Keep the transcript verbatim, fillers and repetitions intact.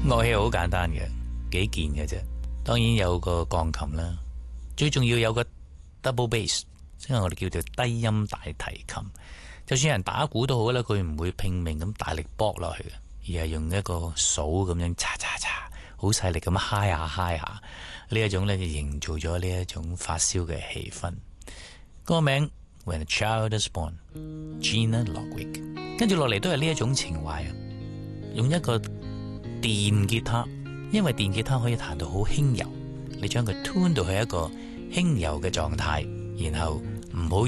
樂器好簡單嘅，幾件嘅啫。當然有個鋼琴啦，最重要有個 double bass， 即係我哋叫做低音大提琴。就算有人打鼓都好啦，佢唔會拼命咁大力搏落去嘅，而係用一個數咁樣嚓嚓嚓，好細力咁嗨下嗨下。呢一種呢，就營造咗呢一種發燒嘅氣氛。歌名 When a Child is Born，Gina Lodwick。跟住落嚟都係呢一種情懷啊，用一個電吉他，因為電吉他可以彈到好輕柔，你將佢 tune 到係一個輕柔嘅狀態，然後唔好